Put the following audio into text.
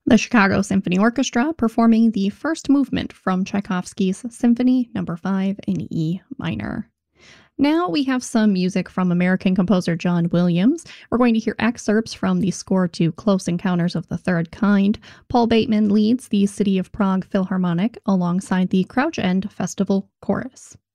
The Chicago Symphony Orchestra performing the first movement from Tchaikovsky's Symphony No. 5 in E minor. Now we have some music from American composer John Williams. We're going to hear excerpts from the score to Close Encounters of the Third Kind. Paul Bateman leads the City of Prague Philharmonic alongside the Crouch End Festival Chorus.